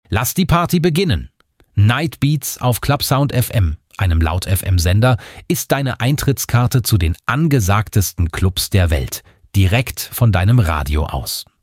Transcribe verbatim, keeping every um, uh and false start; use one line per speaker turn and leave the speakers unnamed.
Lass die Party beginnen. Night Beats auf Clubsound F M, einem Laut-F M-Sender, ist deine Eintrittskarte zu den angesagtesten Clubs der Welt. Direkt von deinem Radio aus.